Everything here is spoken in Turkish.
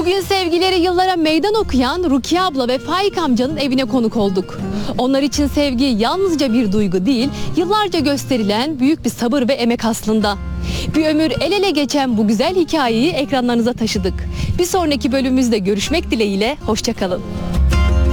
Bugün sevgileri yıllara meydan okuyan Rukiye abla ve Faik amcanın evine konuk olduk. Onlar için sevgi yalnızca bir duygu değil, yıllarca gösterilen büyük bir sabır ve emek aslında. Bir ömür el ele geçen bu güzel hikayeyi ekranlarınıza taşıdık. Bir sonraki bölümümüzde görüşmek dileğiyle, hoşça kalın.